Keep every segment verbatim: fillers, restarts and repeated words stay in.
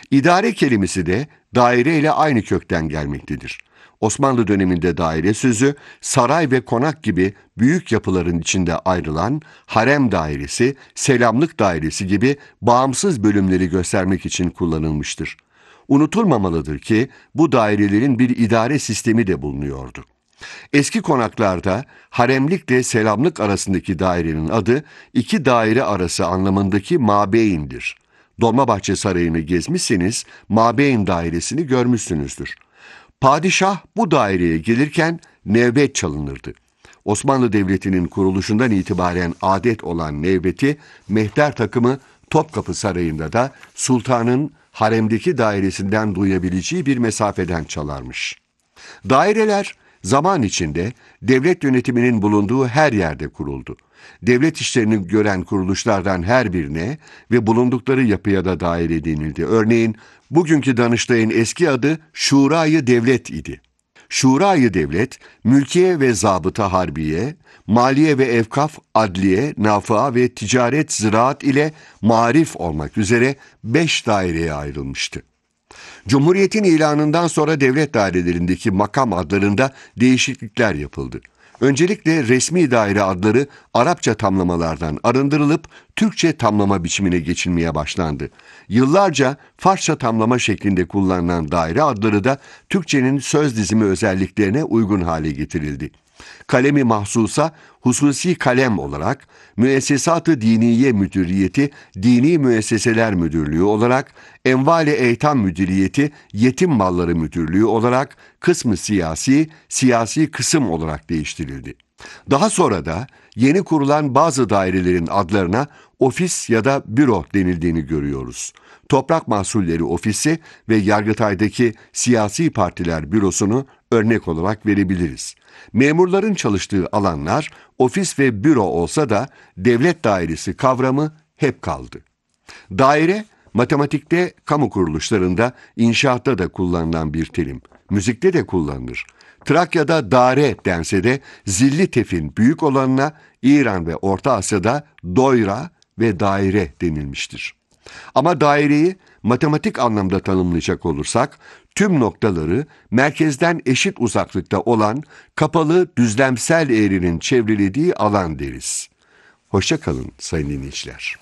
İdare kelimesi de daire ile aynı kökten gelmektedir. Osmanlı döneminde daire sözü, saray ve konak gibi büyük yapıların içinde ayrılan harem dairesi, selamlık dairesi gibi bağımsız bölümleri göstermek için kullanılmıştır. Unutulmamalıdır ki bu dairelerin bir idare sistemi de bulunuyordu. Eski konaklarda haremlikle selamlık arasındaki dairenin adı iki daire arası anlamındaki mabeyindir. Dolmabahçe Sarayı'nı gezmişseniz mabeyin dairesini görmüşsünüzdür. Padişah bu daireye gelirken nevbet çalınırdı. Osmanlı Devleti'nin kuruluşundan itibaren adet olan nevbeti, mehter takımı Topkapı Sarayı'nda da sultanın haremdeki dairesinden duyabileceği bir mesafeden çalarmış. Daireler zaman içinde devlet yönetiminin bulunduğu her yerde kuruldu. Devlet işlerini gören kuruluşlardan her birine ve bulundukları yapıya da daire denildi. Örneğin bugünkü Danıştay'ın eski adı Şurayı Devlet idi. Şurayı Devlet, mülkiye ve zabıta harbiye, maliye ve evkaf, adliye, nafıa ve ticaret, ziraat ile marif olmak üzere beş daireye ayrılmıştı. Cumhuriyetin ilanından sonra devlet dairelerindeki makam adlarında değişiklikler yapıldı. Öncelikle resmi daire adları Arapça tamlamalardan arındırılıp Türkçe tamlama biçimine geçilmeye başlandı. Yıllarca Farsça tamlama şeklinde kullanılan daire adları da Türkçenin söz dizimi özelliklerine uygun hale getirildi. Kalemi mahsusa hususi kalem olarak, Müessesat-ı Diniye Müdüriyeti Dini Müesseseler Müdürlüğü olarak, Enval-i Eytam Müdüriyeti Yetim Malları Müdürlüğü olarak, kısmı siyasi, siyasi kısım olarak değiştirildi. Daha sonra da yeni kurulan bazı dairelerin adlarına ofis ya da büro denildiğini görüyoruz. Toprak Mahsulleri Ofisi ve Yargıtay'daki Siyasi Partiler Bürosunu örnek olarak verebiliriz. Memurların çalıştığı alanlar ofis ve büro olsa da devlet dairesi kavramı hep kaldı. Daire, matematikte, kamu kuruluşlarında, inşaatta da kullanılan bir terim. Müzikte de kullanılır. Trakya'da daire dense de zilli tefin büyük olanına İran ve Orta Asya'da doyra ve daire denilmiştir. Ama daireyi matematik anlamda tanımlayacak olursak, tüm noktaları merkezden eşit uzaklıkta olan kapalı düzlemsel eğrinin çevrelediği alan deriz. Hoşça kalın sayın dinleyiciler.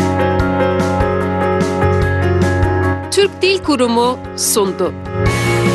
Türk Dil Kurumu sundu.